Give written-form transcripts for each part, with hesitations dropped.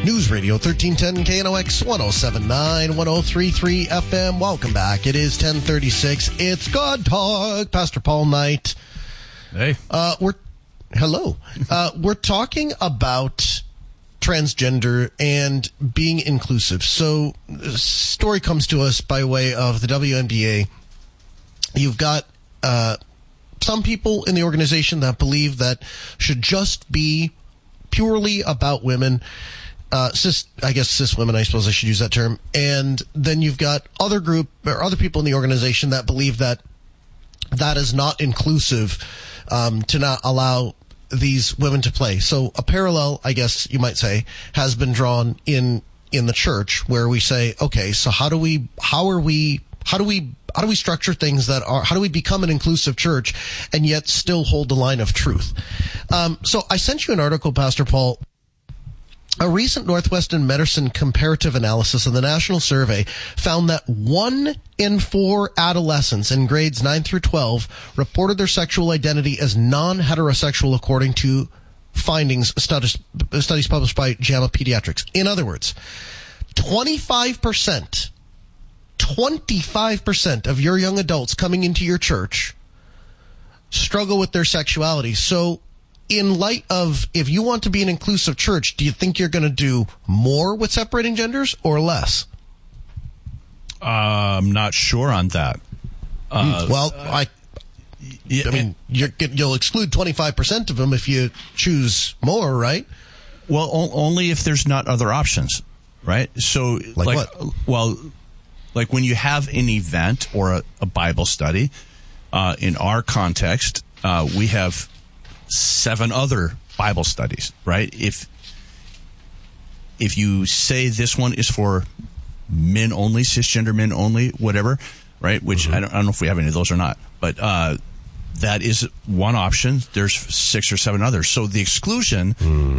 News Radio 1310 KNOX 1079 1033 FM. Welcome back. It is 1036. It's God Talk. Pastor Paul Knight. Hey. Hello. We're talking about transgender and being inclusive. So, the story comes to us by way of the WNBA. You've got some people in the organization that believe that should just be purely about women. Cis women, I suppose I should use that term. And then you've got other people in the organization that believe that that is not inclusive, to not allow these women to play. So a parallel, I guess you might say, has been drawn in the church, where we say, okay, so how do we structure things how do we become an inclusive church and yet still hold the line of truth? So I sent you an article, Pastor Paul. A recent Northwestern Medicine comparative analysis of the national survey found that 1 in 4 adolescents in grades 9 through 12 reported their sexual identity as non-heterosexual, according to studies published by JAMA Pediatrics. In other words, 25% of your young adults coming into your church struggle with their sexuality. So, in light of, if you want to be an inclusive church, do you think you're going to do more with separating genders or less? I'm not sure on that. You'll exclude 25% of them if you choose more, right? Well, only if there's not other options, right? So, like what? Well, like when you have an event or a Bible study, in our context, we have 7 other Bible studies, right? If you say this one is for men only, cisgender men only, whatever, right? Which I don't know if we have any of those or not, but that is one option. There's 6 or 7 others. So the exclusion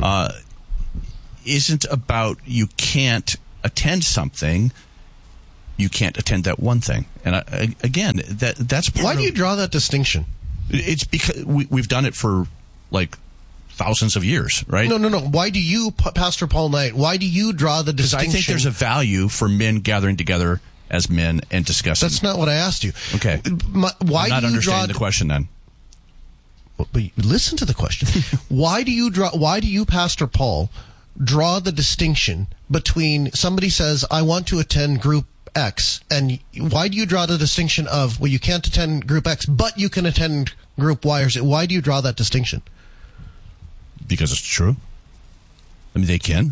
isn't about you can't attend something. You can't attend that one thing. And again, that's part. Why do you draw that distinction? It's because we've done it for like thousands of years, right? No. Why do you, Pastor Paul Knight, why do you draw the distinction? I think there's a value for men gathering together as men and discussing. That's not what I asked you. Okay. Why I'm not do you understanding the question then. But listen to the question. Why do you, Pastor Paul, draw the distinction between somebody says, I want to attend group X, and why do you draw the distinction of, well, you can't attend group X, but you can attend group Y or Z? Why do you draw that distinction? Because it's true. I mean, they can.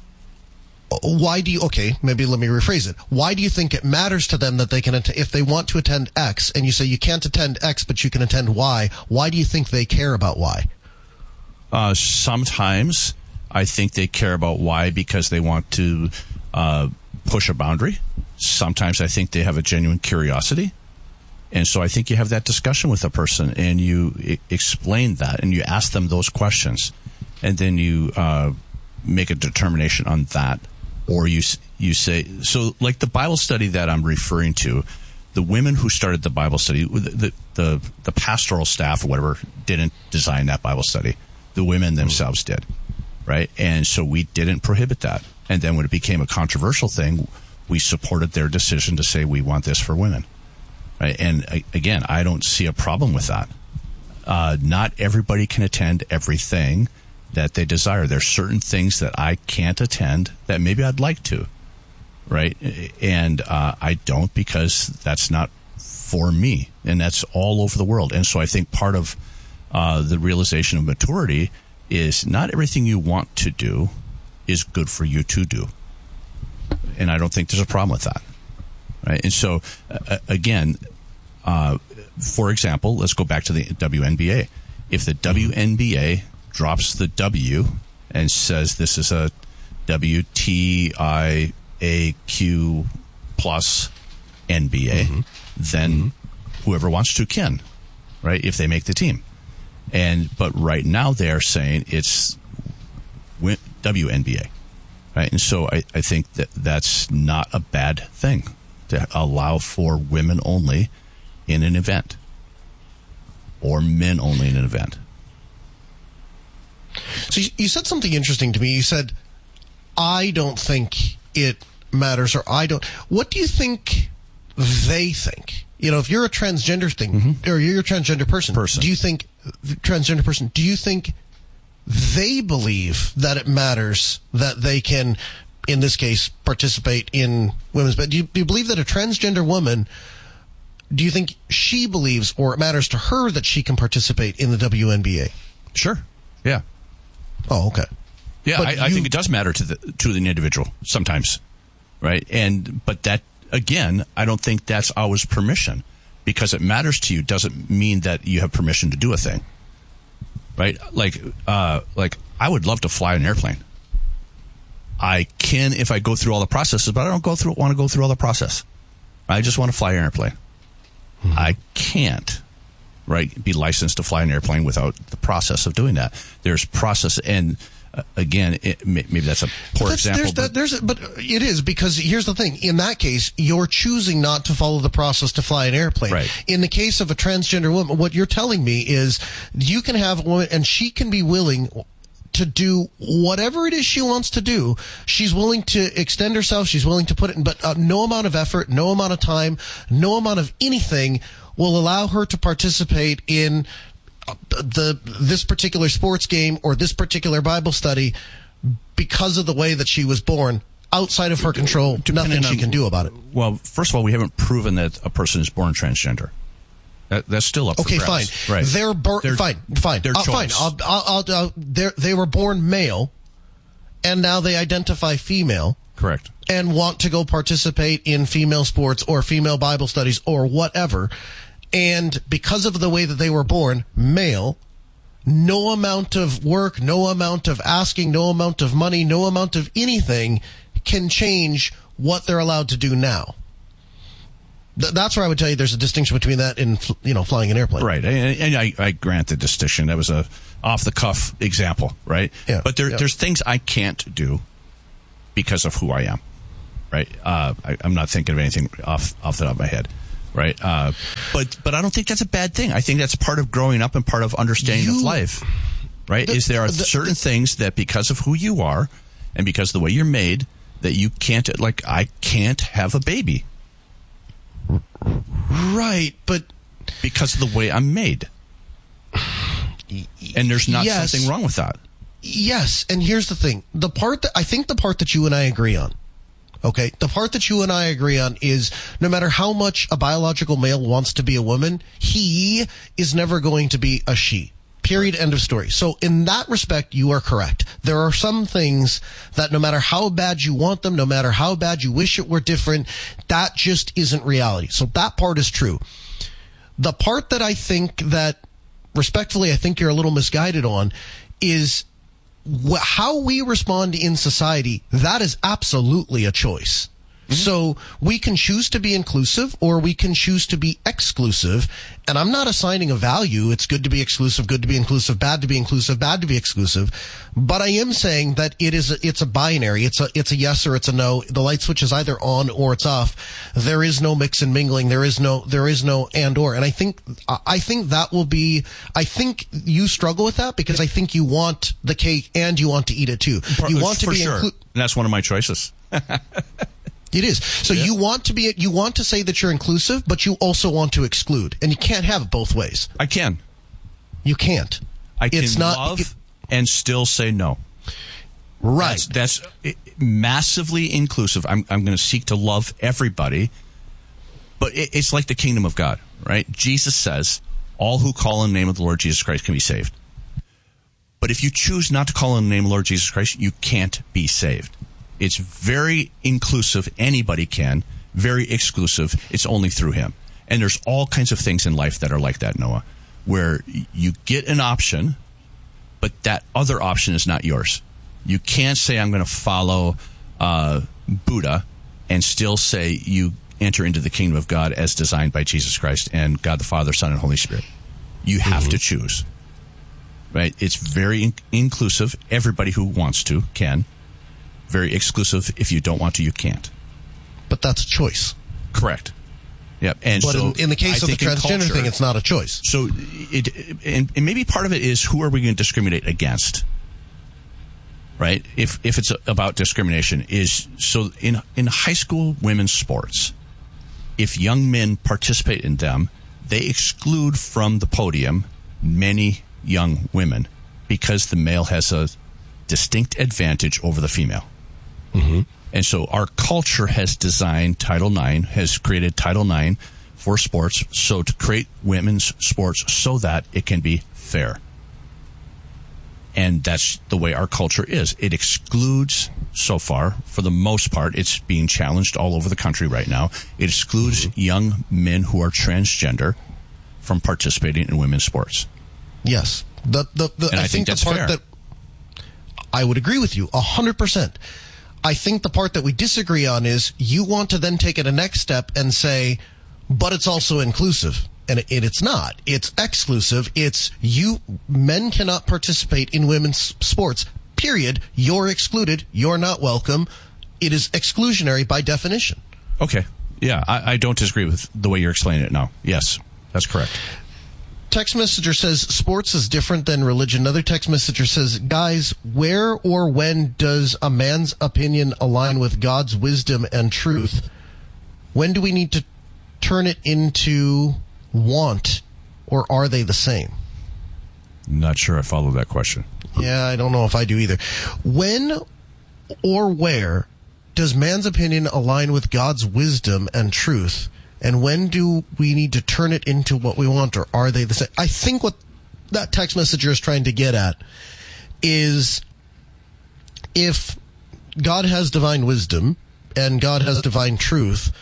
Okay, maybe let me rephrase it. Why do you think it matters to them that they can, if they want to attend X, and you say you can't attend X, but you can attend Y, why do you think they care about Y? Sometimes I think they care about Y because they want to push a boundary. Sometimes I think they have a genuine curiosity. And so I think you have that discussion with a person and you explain that and you ask them those questions. And then you make a determination on that. Or you say, so like the Bible study that I'm referring to, the women who started the Bible study, the pastoral staff or whatever didn't design that Bible study. The women themselves did, right? And so we didn't prohibit that. And then when it became a controversial thing, we supported their decision to say we want this for women, right? And again, I don't see a problem with that. Not everybody can attend everything that they desire. There's certain things that I can't attend that maybe I'd like to, right? And I don't because that's not for me, and that's all over the world. And so I think part of the realization of maturity is not everything you want to do is good for you to do. And I don't think there's a problem with that, right? And so, again, for example, let's go back to the WNBA. If the WNBA drops the W and says this is a WTIAQ plus NBA, then whoever wants to can, right, if they make the team. But right now they're saying it's WNBA, right? And so I think that's not a bad thing to allow for women only in an event or men only in an event. So you said something interesting to me. You said I don't think it matters, or I don't. What do you think they think? If you're a transgender thing, or you're a transgender person, do you think they believe that it matters that they can, in this case, participate in women's? But do you believe that a transgender woman? Do you think she believes, or it matters to her, that she can participate in the WNBA? Sure. Yeah. Oh, okay. Yeah, I think it does matter to the individual sometimes, right? But that, again, I don't think that's always permission. Because it matters to you doesn't mean that you have permission to do a thing, right? Like I would love to fly an airplane. I can if I go through all the processes, but I don't want to go through all the process. I just want to fly an airplane. Mm-hmm. I can't, right, be licensed to fly an airplane without the process of doing that. There's process, and again, maybe that's a poor example. But it is, because here's the thing. In that case, you're choosing not to follow the process to fly an airplane. Right. In the case of a transgender woman, what you're telling me is you can have a woman, and she can be willing to do whatever it is she wants to do. She's willing to extend herself. She's willing to put it in, but no amount of effort, no amount of time, no amount of anything will allow her to participate in this particular sports game or this particular Bible study because of the way that she was born. Outside of her control, nothing she can do about it. Well, first of all, we haven't proven that a person is born transgender. That's still up for grabs. Fine. Right. Fine. Their choice. Fine. They were born male, and now they identify female. Correct. And want to go participate in female sports or female Bible studies or whatever. And because of the way that they were born male, no amount of work, no amount of asking, no amount of money, no amount of anything can change what they're allowed to do now. That's where I would tell you there's a distinction between that and, flying an airplane. Right. And I grant the distinction. That was a off-the-cuff example, right? Yeah. But there's things I can't do because of who I am, right? I'm not thinking of anything off the top of my head. Right. But I don't think that's a bad thing. I think that's part of growing up and part of understanding of life. Right. There are certain things that because of who you are and because of the way you're made that you can't, like, I can't have a baby. Right. But because of the way I'm made. And there's not something wrong with that. Yes. And here's the thing. The part that you and I agree on. Okay, the part that you and I agree on is no matter how much a biological male wants to be a woman, he is never going to be a she. Period. End of story. So in that respect, you are correct. There are some things that no matter how bad you want them, no matter how bad you wish it were different, that just isn't reality. So that part is true. The part that I think that, respectfully, I think you're a little misguided on is how we respond in society. That is absolutely a choice. Mm-hmm. So we can choose to be inclusive or we can choose to be exclusive. And I'm not assigning a value. It's good to be exclusive, good to be inclusive, bad to be inclusive, bad to be exclusive. But I am saying that it's a binary. It's a yes or it's a no. The light switch is either on or it's off. There is no mix and mingling. There is no and or. And I think that will be, I think you struggle with that because I think you want the cake and you want to eat it too. You want to be sure. And that's one of my choices. It is. So you want to say that you're inclusive, but you also want to exclude. And you can't have it both ways. I can. You can't. I can love and still say no. Right. That's massively inclusive. I'm going to seek to love everybody. But it's like the kingdom of God, right? Jesus says, all who call on the name of the Lord Jesus Christ can be saved. But if you choose not to call on the name of the Lord Jesus Christ, you can't be saved. It's very inclusive. Anybody can. Very exclusive. It's only through him. And there's all kinds of things in life that are like that, Noah, where you get an option, but that other option is not yours. You can't say, I'm going to follow Buddha and still say you enter into the kingdom of God as designed by Jesus Christ and God the Father, Son, and Holy Spirit. You have to choose. Right? It's very inclusive. Everybody who wants to can. Very exclusive. If you don't want to, you can't. But that's a choice. Correct. Yep. And but so in the case of the transgender thing, it's not a choice. So and maybe part of it is who are we going to discriminate against? right? If it's about discrimination, is so in high school women's sports, if young men participate in them, they exclude from the podium many young women because the male has a distinct advantage over the female. Mm-hmm. And so our culture has designed Title IX, has created Title IX for sports, so to create women's sports so that it can be fair. And that's the way our culture is. It excludes, so far, for the most part, it's being challenged all over the country right now. It excludes young men who are transgender from participating in women's sports. Yes. I think that's the part fair. that I would agree with you 100%. I think the part that we disagree on is you want to then take it a next step and say, but it's also inclusive. And it's not. It's exclusive. It's men cannot participate in women's sports, period. You're excluded. You're not welcome. It is exclusionary by definition. Okay. Yeah, I don't disagree with the way you're explaining it now. Yes, that's correct. Text messenger says sports is different than religion. Another text messenger says, guys, where or when does a man's opinion align with God's wisdom and truth? When do we need to turn it into want, or are they the same? Not sure I follow that question. Yeah, I don't know if I do either. When or where does man's opinion align with God's wisdom and truth? And when do we need to turn it into what we want, or are they the same? I think what that text messenger is trying to get at is if God has divine wisdom and God has divine truth,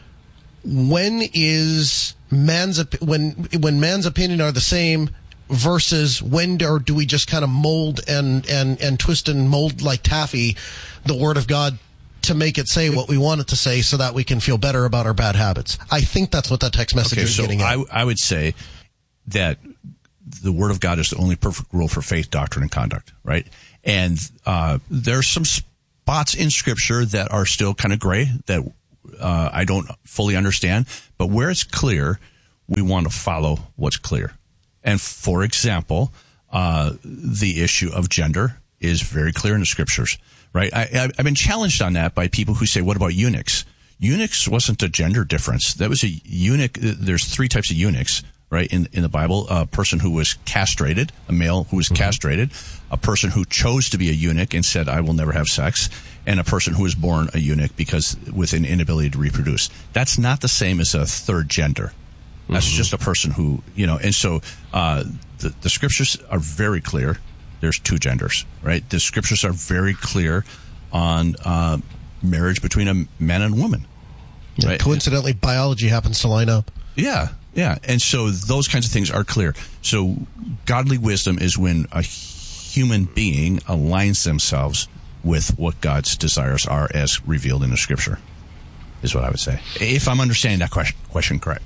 when is when man's opinion are the same versus when do we just kind of mold and twist and mold like taffy the word of God to make it say what we want it to say so that we can feel better about our bad habits? I think that's what that text message is getting at. I would say that the Word of God is the only perfect rule for faith, doctrine, and conduct, right? And there's some spots in Scripture that are still kind of gray that I don't fully understand. But where it's clear, we want to follow what's clear. And for example, the issue of gender is very clear in the Scriptures. Right, I've been challenged on that by people who say, "What about eunuchs?" Eunuchs wasn't a gender difference. That was a eunuch. There's three types of eunuchs, right, in the Bible: a person who was castrated, a male who was castrated, a person who chose to be a eunuch and said, "I will never have sex," and a person who was born a eunuch because with an inability to reproduce. That's not the same as a third gender. That's just a person who, And so the Scriptures are very clear. There's two genders, right? The Scriptures are very clear on marriage between a man and a woman. Right? Coincidentally, biology happens to line up. Yeah. And so those kinds of things are clear. So godly wisdom is when a human being aligns themselves with what God's desires are as revealed in the Scripture, is what I would say. If I'm understanding that question correct.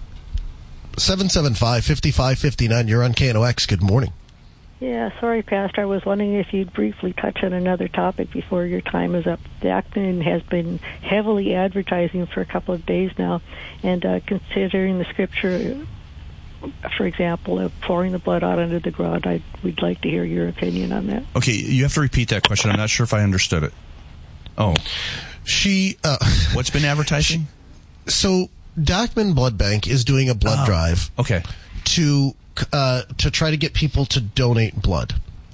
775-5559, you're on KNOX. Good morning. Yeah, sorry, Pastor. I was wondering if you'd briefly touch on another topic before your time is up. Dachman has been heavily advertising for a couple of days now, and considering the Scripture, for example, of pouring the blood out under the ground, we'd like to hear your opinion on that. Okay, you have to repeat that question. I'm not sure if I understood it. Oh. What's been advertising? So, Dachman Blood Bank is doing a blood drive. Okay. To try to get people to donate blood.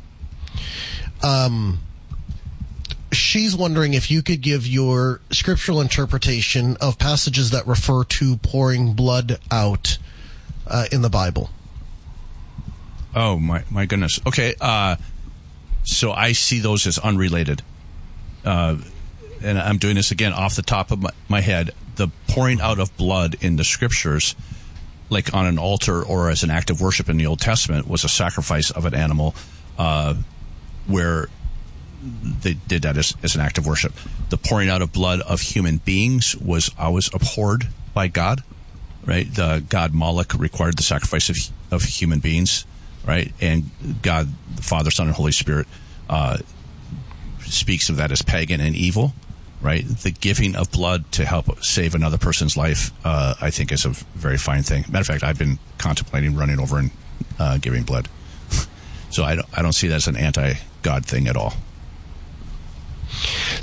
She's wondering if you could give your scriptural interpretation of passages that refer to pouring blood out in the Bible. Oh, my goodness. Okay, so I see those as unrelated. And I'm doing this again off the top of my head. The pouring out of blood in the Scriptures, like on an altar or as an act of worship in the Old Testament, was a sacrifice of an animal where they did that as an act of worship. The pouring out of blood of human beings was always abhorred by God, right? The god Moloch required the sacrifice of human beings, right? And God, the Father, Son, and Holy Spirit speaks of that as pagan and evil. Right, the giving of blood to help save another person's life, I think, is a very fine thing. Matter of fact, I've been contemplating running over and giving blood. So I don't see that as an anti-God thing at all.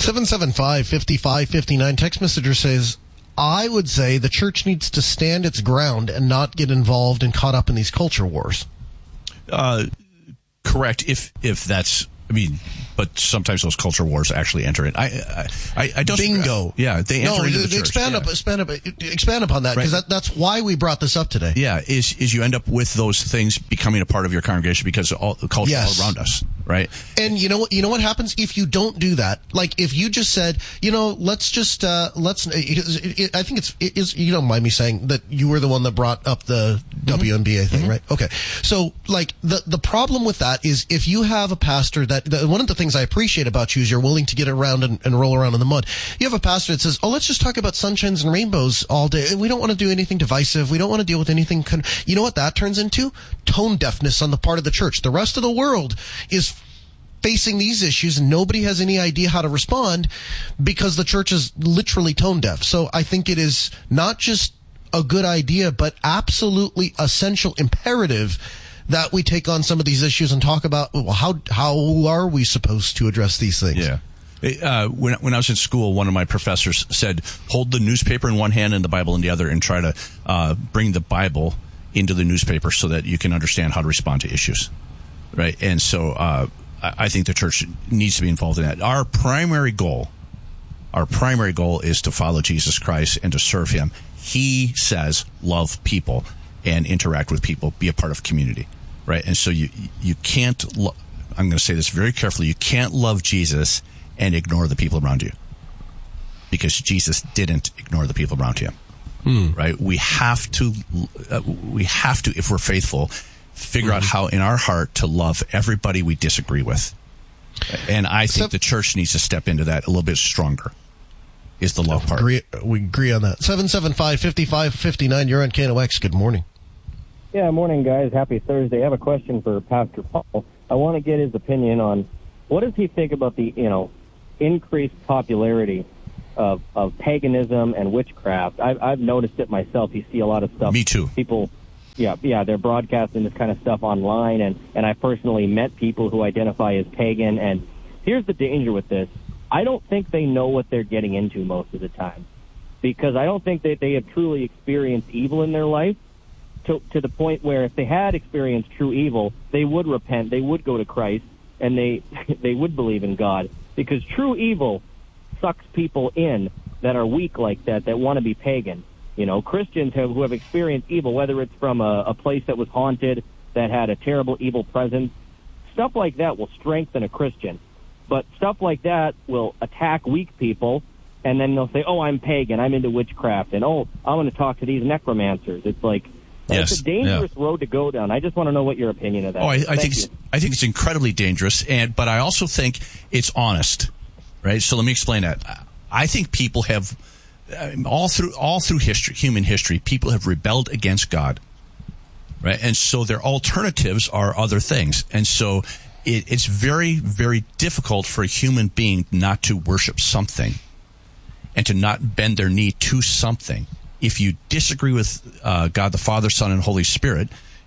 775-5559. Text messenger says, I would say the church needs to stand its ground and not get involved and caught up in these culture wars. Correct. If that's, but sometimes those culture wars actually enter in. I don't. Bingo. Yeah, they enter into the church. Expand upon that, because that's why we brought this up today. Yeah, is you end up with those things becoming a part of your congregation because all the culture all around us, right? And you know what happens if you don't do that? Like if you just said, let's just I think it's you don't mind me saying that you were the one that brought up the WNBA thing, right? Okay, so like the problem with that is if you have a pastor one of the things I appreciate about you is you're willing to get around and roll around in the mud. You have a pastor that says, let's just talk about sunshines and rainbows all day. We don't want to do anything divisive. We don't want to deal with anything. You know what that turns into? Tone deafness on the part of the church. The rest of the world is facing these issues and nobody has any idea how to respond because the church is literally tone deaf. So I think it is not just a good idea, but absolutely essential, imperative that we take on some of these issues and talk about, well, how are we supposed to address these things? Yeah. When I was in school, one of my professors said, hold the newspaper in one hand and the Bible in the other and try to bring the Bible into the newspaper so that you can understand how to respond to issues. Right? And so I think the church needs to be involved in that. Our primary goal is to follow Jesus Christ and to serve him. He says, love people and interact with people, be a part of community. Right? And so you can't, I'm going to say this very carefully, you can't love Jesus and ignore the people around you. Because Jesus didn't ignore the people around him. Right? We have to, if we're faithful, figure out how in our heart to love everybody we disagree with. And I think the church needs to step into that a little bit stronger, is the love part. We agree on that. 775-5559, you're on KNOX. Good morning. Yeah, morning, guys. Happy Thursday. I have a question for Pastor Paul. I want to get his opinion on what does he think about the, increased popularity of paganism and witchcraft. I've noticed it myself. You see a lot of stuff. Me too. People, they're broadcasting this kind of stuff online, and I personally met people who identify as pagan, and here's the danger with this. I don't think they know what they're getting into most of the time, because I don't think that they have truly experienced evil in their life to the point where if they had experienced true evil, they would repent, they would go to Christ, and they would believe in God, because true evil sucks people in that are weak like that want to be pagan. Christians who have experienced evil, whether it's from a place that was haunted, that had a terrible evil presence, stuff like that will strengthen a Christian. But stuff like that will attack weak people, and then they'll say, I'm pagan, I'm into witchcraft, and I'm going to talk to these necromancers. It's like, it's a dangerous road to go down. I just want to know what your opinion of that is. I think it's incredibly dangerous, but I also think it's honest, right? So let me explain that. I think people have, all through history, human history, people have rebelled against God, right? And so their alternatives are other things, and so it's very, very difficult for a human being not to worship something and to not bend their knee to something. If you disagree with God the Father, Son, and Holy Spirit,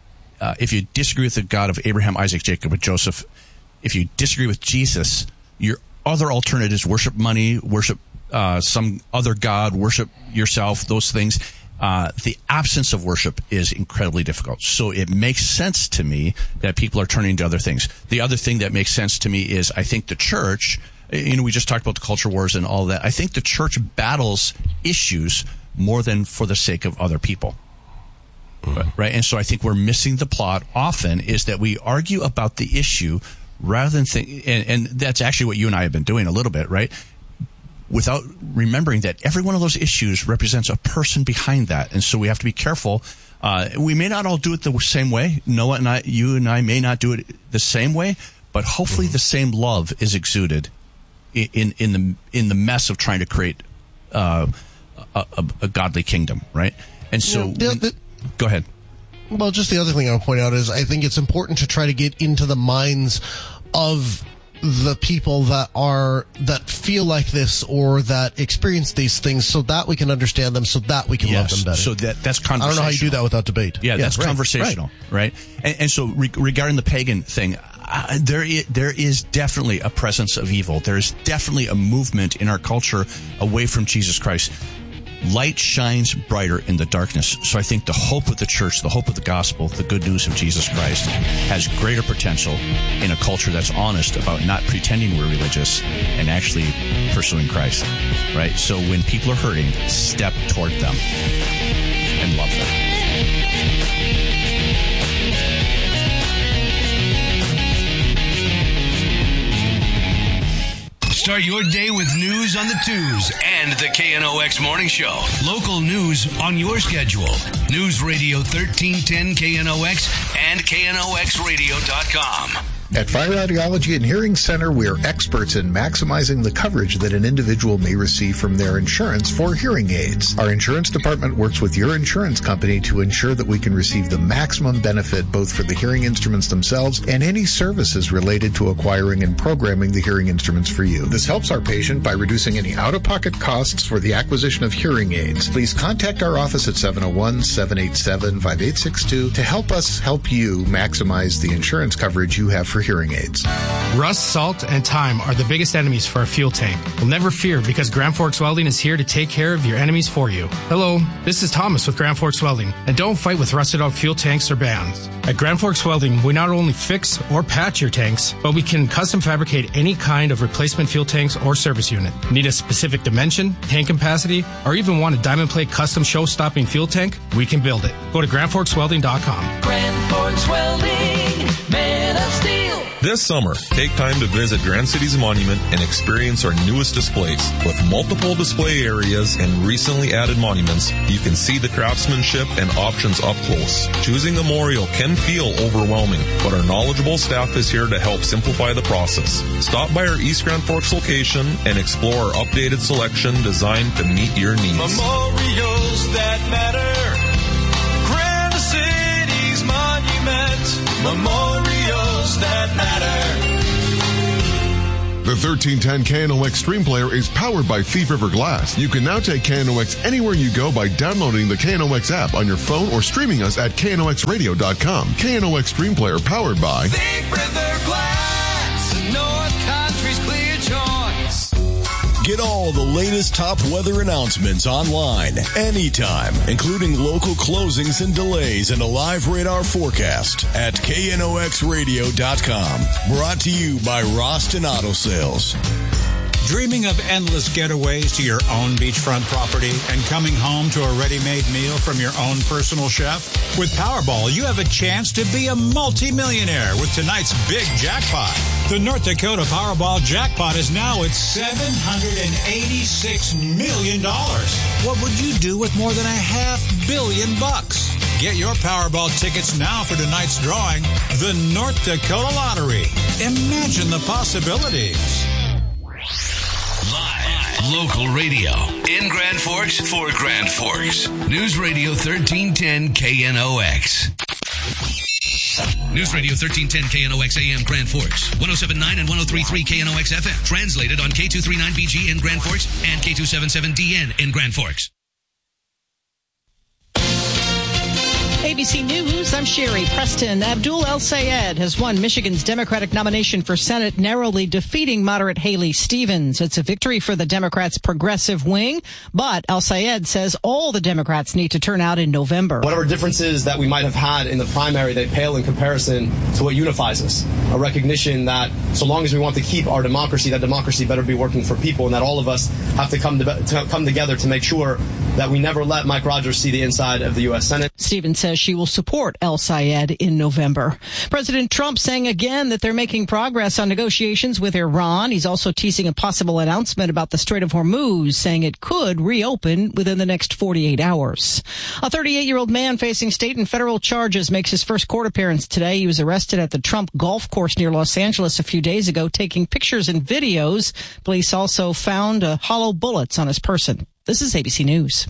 if you disagree with the God of Abraham, Isaac, Jacob, and Joseph, if you disagree with Jesus, your other alternatives, worship money, worship some other God, worship yourself, those things. The absence of worship is incredibly difficult. So it makes sense to me that people are turning to other things. The other thing that makes sense to me is I think the church, we just talked about the culture wars and all that. I think the church battles issues more than for the sake of other people. Right? And so I think we're missing the plot often is that we argue about the issue rather than think, and that's actually what you and I have been doing a little bit, right? Without remembering that every one of those issues represents a person behind that. And so we have to be careful. We may not all do it the same way. Noah and you and I may not do it the same way, but hopefully the same love is exuded in the mess of trying to create a godly kingdom, right? And so, go ahead. Well, just the other thing I would point out is I think it's important to try to get into the minds of the people that feel like this or that experience these things so that we can understand them, so that we can love them better. So that's conversational. I don't know how you do that without debate. Yeah, that's conversational, right? And so regarding the pagan thing, there is definitely a presence of evil. There's definitely a movement in our culture away from Jesus Christ. Light shines brighter in the darkness. So I think the hope of the church, the hope of the gospel, the good news of Jesus Christ has greater potential in a culture that's honest about not pretending we're religious and actually pursuing Christ, right? So when people are hurting, step toward them and love them. Start your day with news on the twos and the KNOX Morning Show. Local news on your schedule. News Radio 1310 KNOX and KNOXradio.com. At Fire Audiology and Hearing Center, we are experts in maximizing the coverage that an individual may receive from their insurance for hearing aids. Our insurance department works with your insurance company to ensure that we can receive the maximum benefit both for the hearing instruments themselves and any services related to acquiring and programming the hearing instruments for you. This helps our patient by reducing any out-of-pocket costs for the acquisition of hearing aids. Please contact our office at 701-787-5862 to help us help you maximize the insurance coverage you have for hearing aids. Rust, salt, and time are the biggest enemies for a fuel tank. Well, never fear, because Grand Forks Welding is here to take care of your enemies for you. Hello, this is Thomas with Grand Forks Welding, and don't fight with rusted out fuel tanks or bands. At Grand Forks Welding, we not only fix or patch your tanks, but we can custom fabricate any kind of replacement fuel tanks or service unit. Need a specific dimension, tank capacity, or even want a diamond plate custom show-stopping fuel tank? We can build it. Go to GrandForksWelding.com. Grand Forks Welding, men of steel. This summer, take time to visit Grand Cities Monument and experience our newest displays. With multiple display areas and recently added monuments, you can see the craftsmanship and options up close. Choosing a memorial can feel overwhelming, but our knowledgeable staff is here to help simplify the process. Stop by our East Grand Forks location and explore our updated selection designed to meet your needs. Memorials that matter. Grand Cities Monument. Memorials that matter. The 1310 KNOX Stream Player is powered by Thief River Glass. You can now take KNOX anywhere you go by downloading the KNOX app on your phone or streaming us at KNOXradio.com. KNOX Stream Player powered by Thief River Glass, North Country's clear choice. Get all the latest top weather announcements online, anytime, including local closings and delays and a live radar forecast at KNOXradio.com. Brought to you by Roston Auto Sales. Dreaming of endless getaways to your own beachfront property and coming home to a ready-made meal from your own personal chef? With Powerball, you have a chance to be a multimillionaire with tonight's big jackpot. The North Dakota Powerball jackpot is now at $786 million. What would you do with more than $500 million? Get your Powerball tickets now for tonight's drawing, the North Dakota Lottery. Imagine the possibilities. Live, local radio, in Grand Forks, for Grand Forks. News Radio 1310 KNOX. News Radio 1310 KNOX AM Grand Forks, 107.9 and 103.3 KNOX FM. Translated on K239BG in Grand Forks and K277DN in Grand Forks. ABC News, I'm Sherry Preston. Abdul El-Sayed has won Michigan's Democratic nomination for Senate, narrowly defeating moderate Haley Stevens. It's a victory for the Democrats' progressive wing, but El-Sayed says all the Democrats need to turn out in November. Whatever differences that we might have had in the primary, they pale in comparison to what unifies us. A recognition that so long as we want to keep our democracy, that democracy better be working for people, and that all of us have to come together to make sure that we never let Mike Rogers see the inside of the U.S. Senate. Stevens says she will support El-Sayed in November. President Trump saying again that they're making progress on negotiations with Iran. He's also teasing a possible announcement about the Strait of Hormuz, saying it could reopen within the next 48 hours. A 38-year-old man facing state and federal charges makes his first court appearance today. He was arrested at the Trump golf course near Los Angeles a few days ago, taking pictures and videos. Police also found hollow bullets on his person. This is ABC News.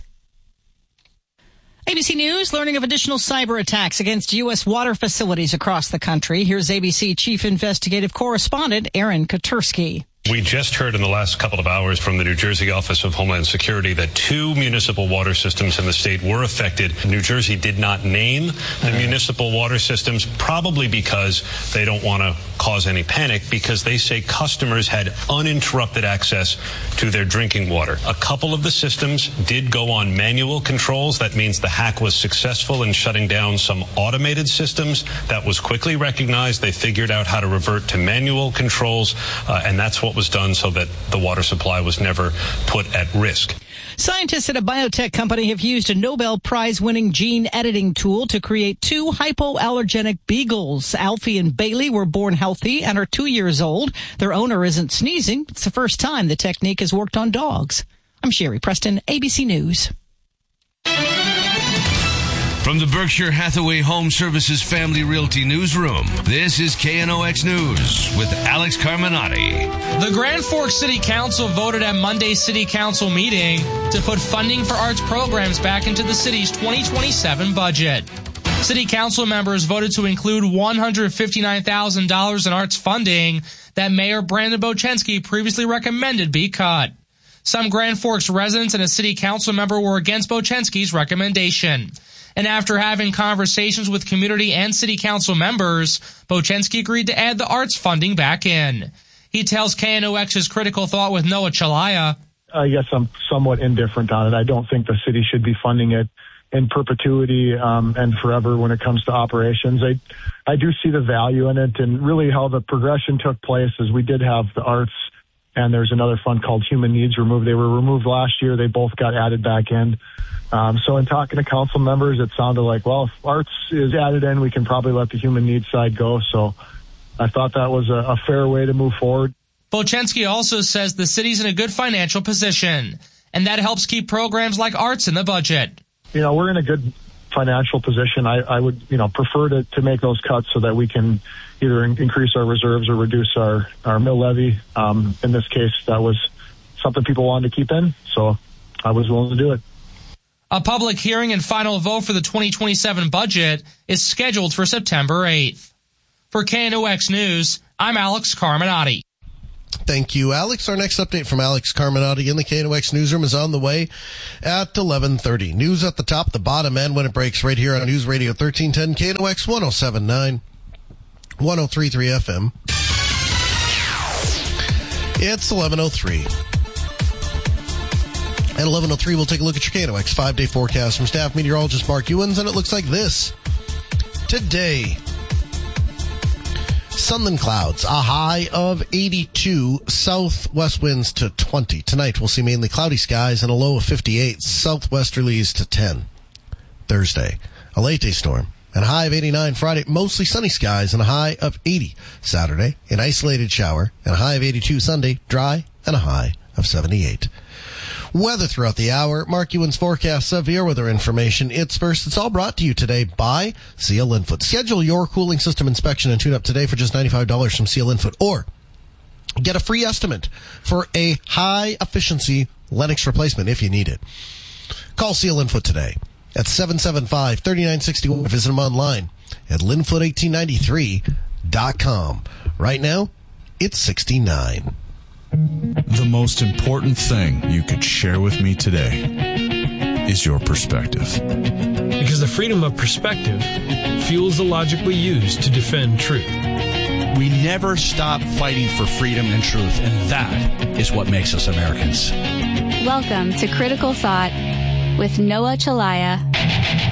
ABC News, learning of additional cyber attacks against U.S. water facilities across the country. Here's ABC Chief Investigative Correspondent Aaron Katersky. We just heard in the last couple of hours from the New Jersey Office of Homeland Security that 2 municipal water systems in the state were affected. New Jersey did not name the municipal water systems, probably because they don't want to cause any panic, because they say customers had uninterrupted access to their drinking water. A couple of the systems did go on manual controls. That means the hack was successful in shutting down some automated systems. That was quickly recognized. They figured out how to revert to manual controls, and that's what was done so that the water supply was never put at risk. Scientists at a biotech company have used a Nobel Prize-winning gene editing tool to create 2 hypoallergenic beagles. Alfie and Bailey were born healthy and are 2 years old. Their owner isn't sneezing. It's the first time the technique has worked on dogs. I'm Sherry Preston, ABC News. From the Berkshire Hathaway Home Services Family Realty Newsroom, this is KNOX News with Alex Carminati. The Grand Forks City Council voted at Monday's City Council meeting to put funding for arts programs back into the city's 2027 budget. City Council members voted to include $159,000 in arts funding that Mayor Brandon Bochenski previously recommended be cut. Some Grand Forks residents and a City Council member were against Bochenski's recommendation. And after having conversations with community and city council members, Bochenski agreed to add the arts funding back in. He tells KNOX's Critical Thought with Noah Chalaya. I guess I'm somewhat indifferent on it. I don't think the city should be funding it in perpetuity and forever when it comes to operations. I do see the value in it, and really how the progression took place is we did have the arts, and there's another fund called Human Needs removed. They were removed last year. They both got added back in. So in talking to council members, it sounded like, well, if arts is added in, we can probably let the human needs side go. So I thought that was a fair way to move forward. Bochenski also says the city's in a good financial position, and that helps keep programs like arts in the budget. We're in a good financial position. I would, prefer to make those cuts so that we can either increase our reserves or reduce our mill levy. In this case, that was something people wanted to keep in, so I was willing to do it. A public hearing and final vote for the 2027 budget is scheduled for September 8th. For KNOX News, I'm Alex Carminati. Thank you, Alex. Our next update from Alex Carminati in the KNOX newsroom is on the way at 11:30. News at the top, the bottom, and when it breaks right here on News Radio 1310 KNOX 107.9, 103.3 FM. It's 11:03. At 11:03, we'll take a look at your KNOX 5-day forecast from staff meteorologist Mark Ewens, and it looks like this. Today, sunland clouds, a high of 82, southwest winds to 20. Tonight, we'll see mainly cloudy skies and a low of 58, southwesterlies to 10. Thursday, a late day storm and a high of 89. Friday, mostly sunny skies and a high of 80. Saturday, an isolated shower and a high of 82. Sunday, dry and a high of 78. Weather throughout the hour. Mark Ewan's forecast severe weather information. It's first. It's all brought to you today by CL Linfoot. Schedule your cooling system inspection and tune up today for just $95 from CL Linfoot, or get a free estimate for a high efficiency Lennox replacement if you need it. Call CL Linfoot today at 775-3961. Visit them online at linfoot1893.com. Right now, it's 69. The most important thing you could share with me today is your perspective. Because the freedom of perspective fuels the logic we use to defend truth. We never stop fighting for freedom and truth, and that is what makes us Americans. Welcome to Critical Thought with Noah Chalaya.